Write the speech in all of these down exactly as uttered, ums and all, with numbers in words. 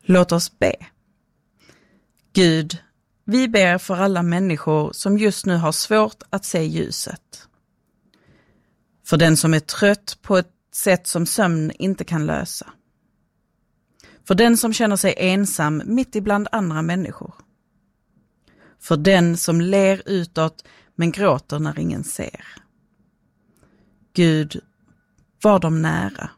Låt oss be. Gud, vi ber för alla människor som just nu har svårt att se ljuset. För den som är trött på ett sätt som sömn inte kan lösa. För den som känner sig ensam mitt ibland andra människor. För den som ler utåt men gråter när ingen ser. Gud, var dem nära.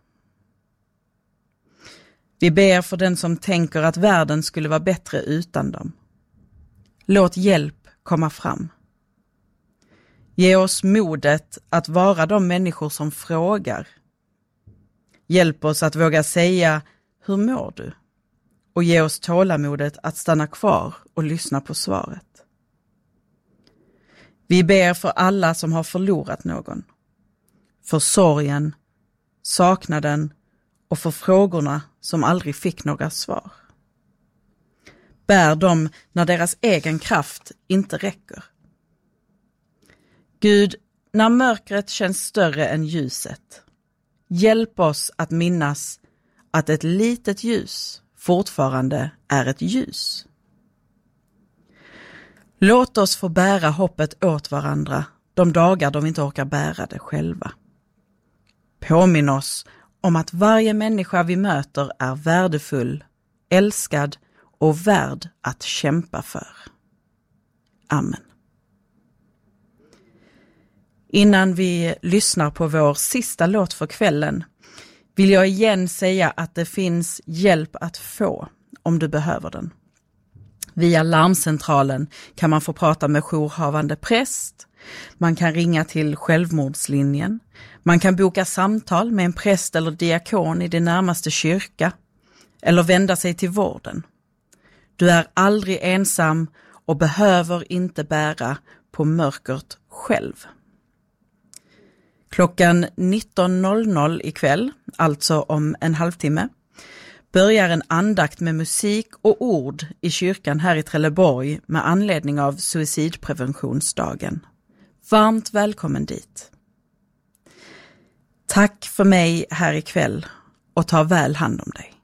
Vi ber för den som tänker att världen skulle vara bättre utan dem. Låt hjälp komma fram. Ge oss modet att vara de människor som frågar. Hjälp oss att våga säga, hur mår du? Och ge oss tålamodet att stanna kvar och lyssna på svaret. Vi ber för alla som har förlorat någon. För sorgen, saknaden och för frågorna som aldrig fick några svar. Bär dem när deras egen kraft inte räcker. Gud, när mörkret känns större än ljuset, hjälp oss att minnas att ett litet ljus fortfarande är ett ljus. Låt oss få bära hoppet åt varandra de dagar de inte orkar bära det själva. Påminn oss om att varje människa vi möter är värdefull, älskad och värd att kämpa för. Amen. Innan vi lyssnar på vår sista låt för kvällen vill jag igen säga att det finns hjälp att få om du behöver den. Via larmcentralen kan man få prata med jourhavande präst. Man kan ringa till självmordslinjen. Man kan boka samtal med en präst eller diakon i din närmaste kyrka. Eller vända sig till vården. Du är aldrig ensam och behöver inte bära på mörkret själv. Klockan nitton noll noll ikväll, alltså om en halvtimme, börjar en andakt med musik och ord i kyrkan här i Trelleborg med anledning av suicidpreventionsdagen. Varmt välkommen dit. Tack för mig här ikväll och ta väl hand om dig.